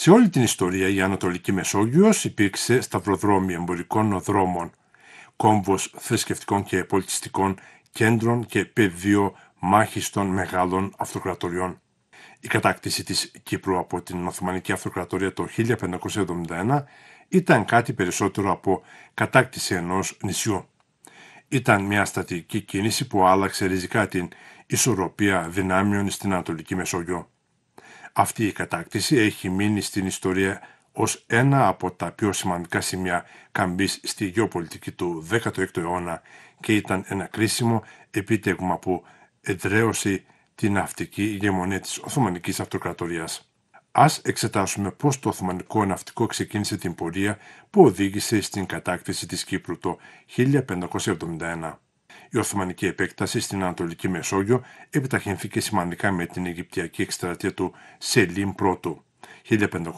Σε όλη την ιστορία η Ανατολική Μεσόγειος υπήρξε σταυροδρόμι εμπορικών δρόμων, κόμβος θρησκευτικών και πολιτιστικών κέντρων και πεδίο μάχης των μεγάλων αυτοκρατοριών. Η κατάκτηση της Κύπρου από την Οθωμανική Αυτοκρατορία το 1571 ήταν κάτι περισσότερο από κατάκτηση ενός νησιού. Ήταν μια στρατηγική κίνηση που άλλαξε ριζικά την ισορροπία δυνάμεων στην Ανατολική Μεσόγειο. Αυτή η κατάκτηση έχει μείνει στην ιστορία ως ένα από τα πιο σημαντικά σημεία καμπής στη γεωπολιτική του 16ου αιώνα και ήταν ένα κρίσιμο επίτευγμα που εδραίωσε την ναυτική ηγεμονία της Οθωμανικής Αυτοκρατορίας. Ας εξετάσουμε πώς το Οθωμανικό ναυτικό ξεκίνησε την πορεία που οδήγησε στην κατάκτηση της Κύπρου το 1571. Η Οθωμανική επέκταση στην Ανατολική Μεσόγειο επιταχυνθήκε σημαντικά με την Αιγυπτιακή εκστρατεία του Σελίμ I,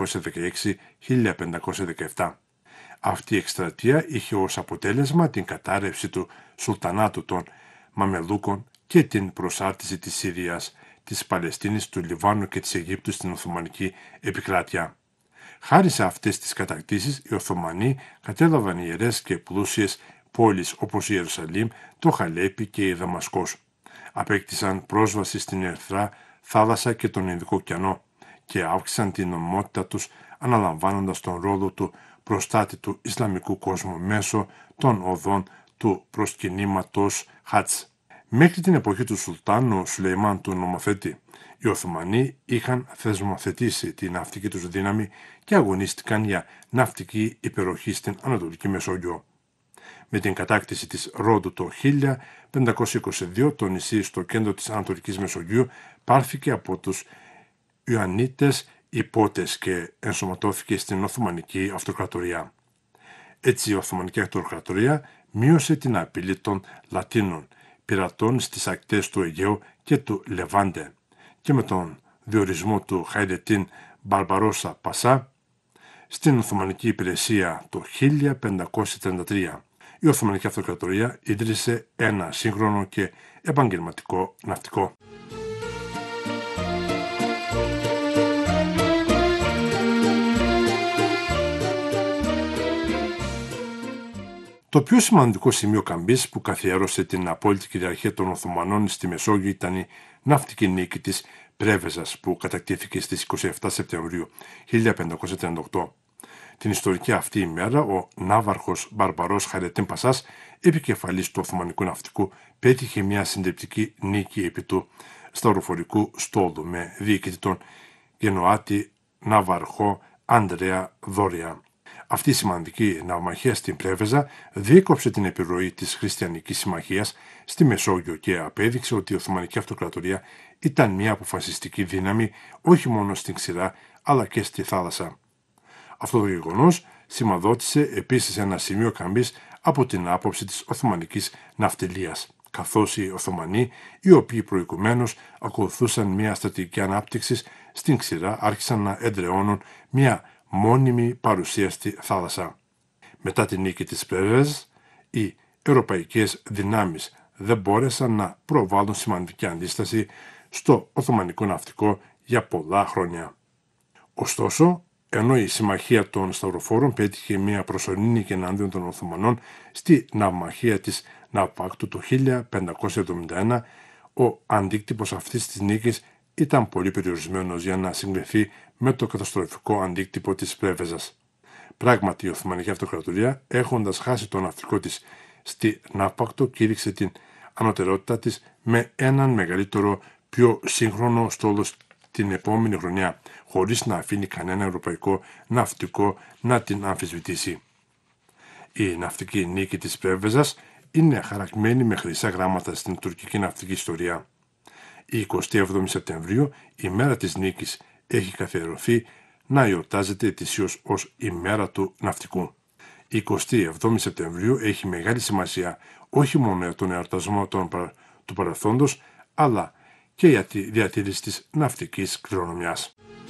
1516-1517. Αυτή η εκστρατεία είχε ως αποτέλεσμα την κατάρρευση του Σουλτανάτου των Μαμελούκων και την προσάρτηση της Συρίας, της Παλαιστίνης, του Λιβάνου και της Αιγύπτου στην Οθωμανική επικράτεια. Χάρη σε αυτές τις κατακτήσεις, οι Οθωμανοί κατέλαβαν ιερές και πλούσιες πόλεις όπως η Ιερουσαλήμ, το Χαλέπι και η Δαμασκός. Απέκτησαν πρόσβαση στην Ερυθρά θάλασσα και τον Ινδικό ωκεανό και αύξησαν την νομιμότητά τους αναλαμβάνοντας τον ρόλο του προστάτη του Ισλαμικού κόσμου μέσω των οδών του προσκυνήματος Χάτς. Μέχρι την εποχή του Σουλτάνου Σουλεϊμάν του νομοθέτη, οι Οθωμανοί είχαν θεσμοθετήσει τη ναυτική τους δύναμη και αγωνίστηκαν για ναυτική υπεροχή στην Ανατολική Μεσόγειο. Με την κατάκτηση της Ρόδου το 1522, το νησί στο κέντρο της Ανατολικής Μεσογείου πάρθηκε από τους Ιωαννίτες υπότες και ενσωματώθηκε στην Οθωμανική Αυτοκρατορία. Έτσι η Οθωμανική Αυτοκρατορία μείωσε την απειλή των Λατίνων πειρατών στις ακτές του Αιγαίου και του Λεβάντε και με τον διορισμό του Χαϊρετίν Μπαρμπαρόσα Πασά στην Οθωμανική υπηρεσία το 1533. Η Οθωμανική Αυτοκρατορία ίδρυσε ένα σύγχρονο και επαγγελματικό ναυτικό. Το πιο σημαντικό σημείο καμπής που καθιέρωσε την απόλυτη κυριαρχία των Οθωμανών στη Μεσόγειο ήταν η ναυτική νίκη της Πρέβεζας που κατακτήθηκε στις 27 Σεπτεμβρίου 1538. Την ιστορική αυτή ημέρα ο ναύαρχος Μπαρμπαρός Χαϊρετίν Πασάς, επικεφαλής του Οθωμανικού ναυτικού, πέτυχε μια συντριπτική νίκη επί του σταυροφορικού στόλου με διοικητή τον Γενοάτη ναύαρχο Ανδρέα Δόρια. Αυτή η σημαντική ναυμαχία στην Πρέβεζα διέκοψε την επιρροή της Χριστιανικής Συμμαχίας στη Μεσόγειο και απέδειξε ότι η Οθωμανική Αυτοκρατορία ήταν μια αποφασιστική δύναμη όχι μόνο στην ξηρά αλλά και στη θάλασσα. Αυτό το γεγονός σημαδότησε επίσης ένα σημείο καμπής από την άποψη της Οθωμανικής ναυτιλίας, καθώς οι Οθωμανοί, οι οποίοι προηγουμένως ακολουθούσαν μια στρατηγική ανάπτυξη στην ξηρά, άρχισαν να εδραιώνουν μια μόνιμη παρουσία στη θάλασσα. Μετά την νίκη της Πρέβεζας, οι ευρωπαϊκές δυνάμεις δεν μπόρεσαν να προβάλλουν σημαντική αντίσταση στο Οθωμανικό ναυτικό για πολλά χρόνια. Ωστόσο, ενώ η συμμαχία των Σταυροφόρων πέτυχε μια προσωρινή νίκη εναντίον των Οθωμανών στη ναυμαχία της Ναυπάκτου το 1571, ο αντίκτυπος αυτής της νίκης ήταν πολύ περιορισμένος για να συγκριθεί με το καταστροφικό αντίκτυπο της Πρέβεζας. Πράγματι, η Οθωμανική Αυτοκρατορία, έχοντας χάσει το ναυτικό της στη Ναύπακτο, κήρυξε την ανωτερότητά της με έναν μεγαλύτερο, πιο σύγχρονο στόλο την επόμενη χρονιά, χωρίς να αφήνει κανένα ευρωπαϊκό ναυτικό να την αμφισβητήσει. Η ναυτική νίκη της Πρέβεζας είναι χαρακμένη με χρυσά γράμματα στην τουρκική ναυτική ιστορία. Η 27η Σεπτεμβρίου, η μέρα της νίκης, έχει καθιερωθεί να εορτάζεται ετησίως ως η μέρα του ναυτικού. Η 27η Σεπτεμβρίου έχει μεγάλη σημασία όχι μόνο για τον εορτασμό του παρελθόντος, αλλά και για τη διατήρηση της ναυτικής κληρονομιάς.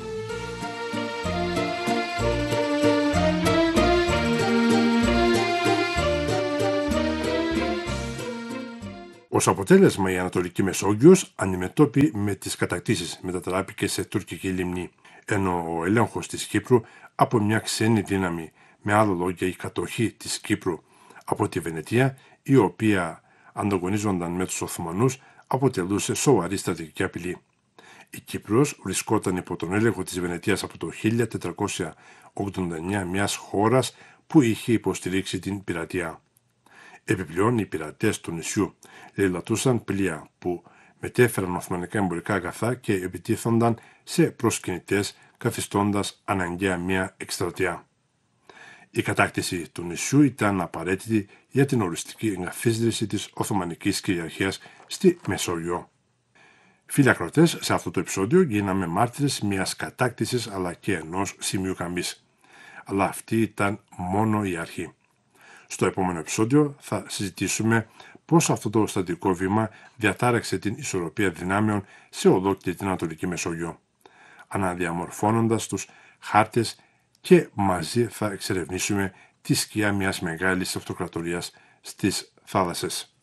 Ως αποτέλεσμα, η Ανατολική Μεσόγειος, αντιμετώπιη με τις κατακτήσεις, μετατράπηκε σε τουρκική λιμνή. ενώ ο έλεγχος της Κύπρου από μια ξένη δύναμη, με άλλα λόγια η κατοχή της Κύπρου από τη Βενετία, η οποία ανταγωνίζονταν με τους Οθωμανούς, αποτελούσε σοβαρή στρατηγική απειλή. Η Κύπρος βρισκόταν υπό τον έλεγχο της Βενετίας από το 1489, μιας χώρας που είχε υποστηρίξει την πειρατεία. Επιπλέον, οι πειρατές του νησιού λαιλατούσαν πλοία που μετέφεραν οθωμανικά εμπορικά αγαθά και επιτίθονταν σε προσκυνητές, καθιστώντας αναγκαία μια εκστρατεία. Η κατάκτηση του νησιού ήταν απαραίτητη για την οριστική εγκαθίδρυση της Οθωμανικής κυριαρχίας στη Μεσόγειο. Φίλοι ακροατές, σε αυτό το επεισόδιο γίναμε μάρτυρες μιας κατάκτησης αλλά και ενός σημείου καμπής. Αλλά αυτή ήταν μόνο η αρχή. Στο επόμενο επεισόδιο θα συζητήσουμε πώς αυτό το στρατηγικό βήμα διατάραξε την ισορροπία δυνάμεων σε ολόκληρη την Ανατολική Μεσόγειο, αναδιαμορφώνοντας τους χάρτες, και μαζί θα εξερευνήσουμε τη σκιά μιας μεγάλης αυτοκρατορίας στις θάλασσες.